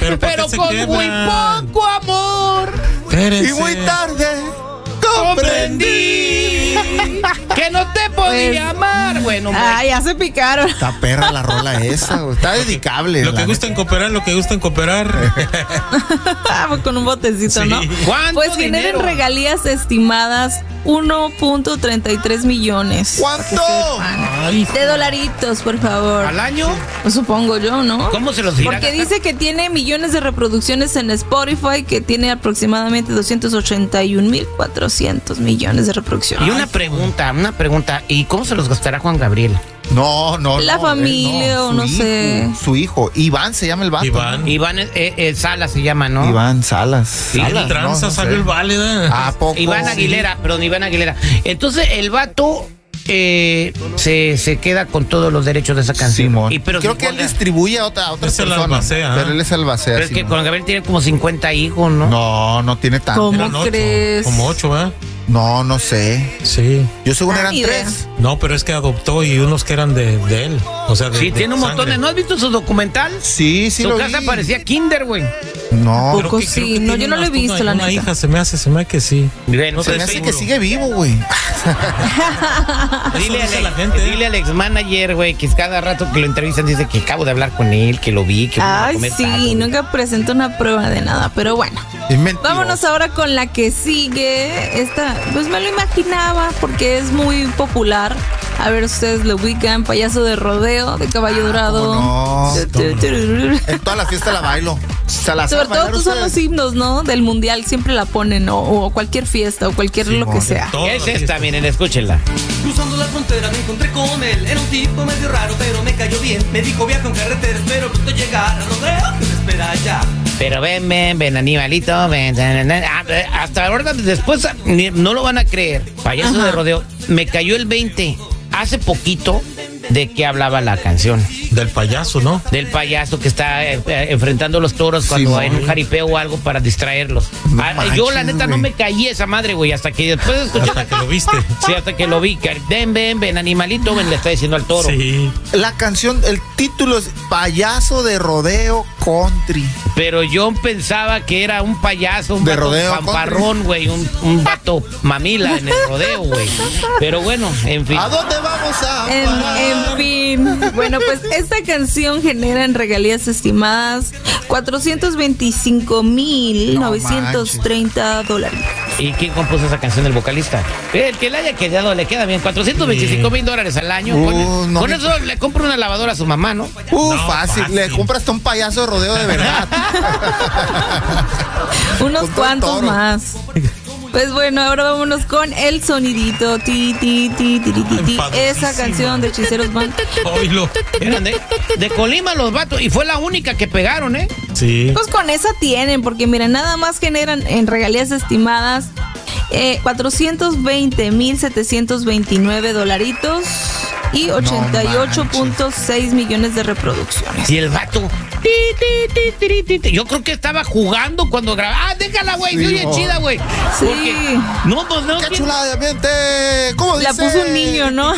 Pero con muy poco amor. Espérense. Y muy tarde comprendí que no te podía amar. Bueno, ya se picaron. Está perra la rola esa, güey. Está dedicable. Lo que gusta en cooperar. Con un botecito, sí. ¿no? Pues generan regalías estimadas 1.33 millones. ¿Cuánto? De dolaritos, por favor. ¿Al año? Pues supongo yo, ¿no? ¿Cómo se los dirá? Porque dice que tiene millones de reproducciones en Spotify, que tiene aproximadamente 281.400 millones de reproducciones. Y una pregunta. ¿Y cómo se los gastará Juan Gabriel? No. La familia o no sé. Su hijo. Iván se llama el vato. Iván Salas se llama, ¿no? Iván Salas. Salas, tranza, salió el válida. ¿A poco? Iván Aguilera. Entonces el vato se queda con todos los derechos de esa canción. Creo que él distribuye a otras personas. Pero él es albacea. Pero es que Juan Gabriel tiene como 50 hijos, ¿no? No tiene tanto. ¿Cómo crees? Como 8, ¿verdad? No sé. Sí. Yo según eran 3. No, pero es que adoptó y unos que eran de él. O sea, sí, tiene un montón de... ¿No has visto su documental? Sí, Su casa parecía Kinder, güey. No. Poco sí. No, yo no lo he visto, la neta. Una hija se me hace que sí. No, se me hace que sigue vivo, güey. Dile al ex manager, güey, que cada rato que lo entrevistan dice que acabo de hablar con él, que lo vi, que sí, nunca presentó una prueba de nada, pero bueno. Vámonos ahora con la que sigue. Esta, pues me lo imaginaba porque es muy popular. A ver, ustedes lo ubican, payaso de rodeo, de caballo dorado. No. En toda la fiesta la bailo. Sobre todo estos son los himnos, ¿no? Del mundial, siempre la ponen, o cualquier fiesta, o cualquier lo que sea. Es esta, miren, escúchenla. Cruzando la frontera me encontré con él. Era un tipo medio raro, pero me cayó bien. Me dijo viaja en carretera, espero pronto llegar al rodeo que me espera allá. Pero ven, animalito, ven. Hasta ahora, después, no lo van a creer. Payaso de rodeo, me cayó el 20. Hace poquito, ¿de qué hablaba la canción? Del payaso, ¿no? Del payaso que está enfrentando a los toros cuando hay un jaripeo o algo para distraerlos. Yo, la neta, no me caí esa madre, güey, hasta que después escuché. Hasta que lo viste. Sí, hasta que lo vi. Ven, animalito, ven, le está diciendo al toro. Sí. La canción, el título es Payaso de Rodeo Country. Pero yo pensaba que era un payaso, un de vato rodeo pamparrón, güey, un vato mamila en el rodeo, güey. Pero bueno, en fin. ¿A dónde vamos a en fin. Bueno, pues esta canción genera en regalías estimadas $425,930. ¿Y quién compuso esa canción? El vocalista. El que le haya quedado, le queda bien. $425,000 al año. Con eso le compra una lavadora a su mamá, ¿no? Fácil. Le compras hasta un payaso de rodeo de verdad. Unos cuantos más. Pues bueno, ahora vámonos con el sonidito. Esa canción de Hechiceros Band. De Colima los vatos. Y fue la única que pegaron, ¿eh? Sí. Pues con esa tienen, porque mira, nada más generan en regalías estimadas $420,729 y 88.6 millones de reproducciones. Y el vato, yo creo que estaba jugando cuando grababa. Déjala, güey, sí, oye, chida, güey. Sí. Porque, no. ¡Qué chulada de ambiente! ¿Cómo dice? La puso un niño, ¿no?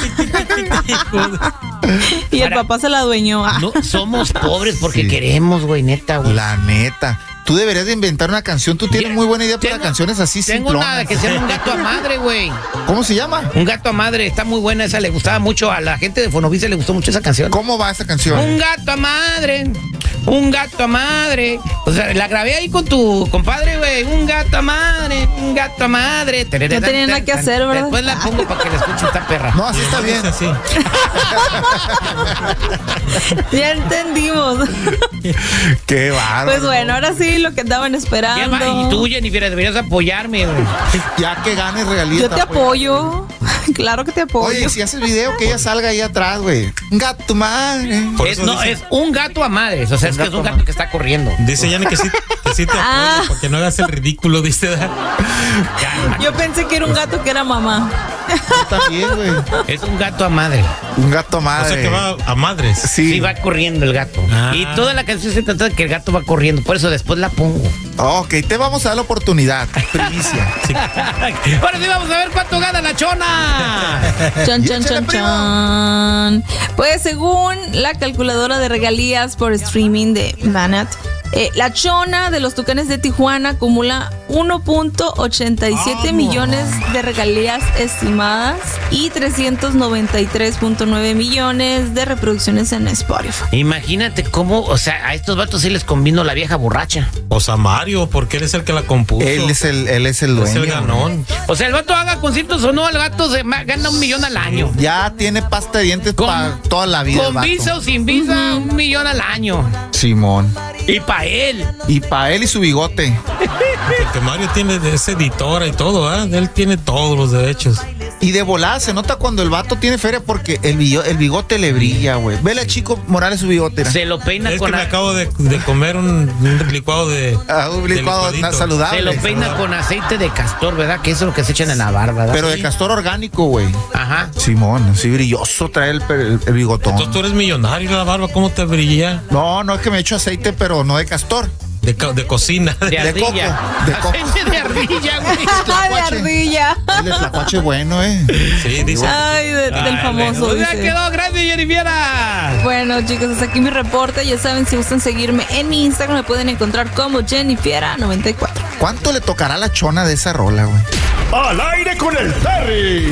Y el papá se la adueñó. No, somos pobres porque queremos, güey, neta, güey. La neta. Tú deberías de inventar una canción. Tú tienes muy buena idea para canciones así. Tengo una que se llama Un Gato a Madre, güey. ¿Cómo se llama? Un Gato a Madre. Está muy buena esa. Le gustaba mucho a la gente de Fonovisa. Le gustó mucho esa canción. ¿Cómo va esa canción? Un gato a madre. Un gato a madre. O sea, la grabé ahí con tu compadre, güey. Un gato a madre. Un gato a madre. No tenía nada que hacer, ¿verdad? Después la pongo para que la escuche esta perra. No, así está bien. Así. Ya entendimos. Qué bárbaro. Pues bueno, ahora sí lo que andaban esperando. Y tú, Jennifer, deberías apoyarme, güey. Ya que ganes regalías. Yo te apoyo. Claro que te apoyo. Oye, si haces video, que ella salga ahí atrás, güey. Un gato madre. Es un gato a madres. O sea, es que es un gato que está corriendo. Dice Yanni que sí te apoyo, porque no hagas el ridículo, dice. Yo pensé que era un gato que era mamá. Está bien, güey. Es un gato a madre. Un gato a madre. O sea que va a madres. Sí, va corriendo el gato. Y toda la canción se trata de que el gato va corriendo. Por eso después la pongo. Ok, te vamos a dar la oportunidad. Primicia. Sí. Ahora sí vamos a ver cuánto gana la chona. Chan. Pues según la calculadora de regalías por streaming de Manat, La Chona de los Tucanes de Tijuana acumula 1.87 millones de regalías estimadas y 393.9 millones de reproducciones en Spotify. Imagínate cómo, o sea, a estos vatos sí les convino la vieja borracha. O sea, Mario, porque él es el que la compuso. Él es el dueño. Es el ganón. O sea, el vato haga conciertos o no, el vato gana $1 millón al año. Ya tiene pasta de dientes para toda la vida. Con visa o sin visa, $1 millón al año. Simón. Y para él. Y para él y su bigote. Porque Mario tiene esa editora y todo, ¿eh? Él tiene todos los derechos. Y de volada se nota cuando el vato tiene feria porque el bigote le brilla, güey. Vele a Chico Morales su bigote. Se lo peina es con... que me acabo de comer un licuado de... un licuado saludable. Se lo peina con aceite de castor, ¿verdad? Que eso es lo que se echan en la barba, ¿verdad? Pero de castor orgánico, güey. Ajá. Simón, así brilloso trae el bigotón. Entonces tú eres millonario, la barba, ¿cómo te brilla? No, es que me echo aceite, pero no de castor. De cocina. De ardilla. De coco. Aceite de ardilla, güey. De ardilla. El tlacuache bueno, Sí, dice. Ay, del famoso. Pues ya quedó, gracias, Jennifiera. Bueno, chicos, hasta aquí mi reporte. Ya saben, si gustan seguirme en mi Instagram, me pueden encontrar como Jennifiera94. ¿Cuánto le tocará a la Chona de esa rola, güey? Al aire con el Terry.